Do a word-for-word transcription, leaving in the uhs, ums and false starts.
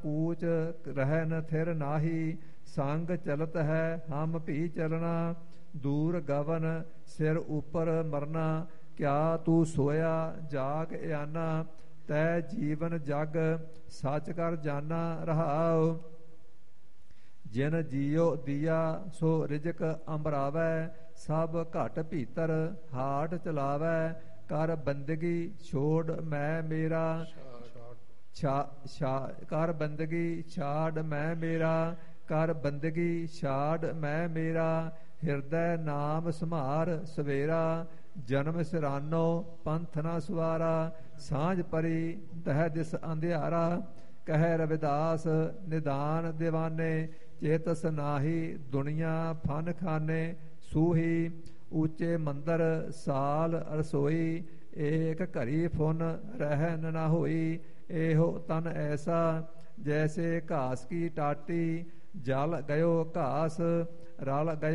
ਕੂਚ ਰਹਿਨ ਥਿਰ ਨਾਹੀ, ਸੰਗ ਚਲਤ ਹੈ ਹਮ ਭੀ ਚਲਣਾ। ਦੂਰ ਗਵਨ ਸਿਰ ਉਪਰ ਮਰਨਾ, ਕਿਆ ਤੂੰ ਸੋਇਆ ਜਾਗ ਇਆਨਾ। ਤੈ ਜੀਵਨ ਜਗ ਸੱਚ ਕਰ ਜਾਨਾ ਰਹਾਉ। ਜਿਨ ਜੀਉ ਦੀਆ ਸੋ ਰਿਜਕ ਅੰਬਰਾਵੈ, ਸਭ ਘਟ ਭੀਤਰ ਹਾਟ ਚਲਾਵੈ। ਕਰ ਬੰਦਗੀ ਛੋੜ ਮੈਂ ਮੇਰਾ, ਛਾ ਛਾ ਕਰ ਬੰਦਗੀ ਛਾੜ ਮੈਂ ਮੇਰਾ। ਕਰ ਬੰਦਗੀ ਛਾੜ ਮੈਂ ਮੇਰਾ, ਹਿਰਦੈ ਨਾਮ ਸੰਭਾਰ ਸਵੇਰਾ। ਜਨਮ ਸਿਰਾਨੋ ਪੰਥ ਨਾ ਸਵਾਰਾ, ਸਾਂਝ ਪਰੀ ਦਹਿ ਦਿਸ ਅੰਧਿਆਰਾ। ਕਹਿ ਰਵਿਦਾਸ ਨਿਦਾਨ ਦੀਵਾਨੇ, ਚੇਤਸ ਨਾਹੀ ਦੁਨੀਆ ਫਨ ਖਾਨੇ। ਸੂਹੀ ਉੱਚੇ ਮੰਦਰ ਸਾਲ ਰਸੋਈ, ਏਕ ਘਰੀ ਫੁਨ ਰਹਿਨ ਨਾ ਹੋਈ। ਇਹੋ ਤਨ ਐਸਾ ਜੈਸੇ ਘਾਸ ਕੀ ਟਾਟੀ, ਜਲ ਗਇਓ ਘਾਸ ਰਲ ਗਇਓ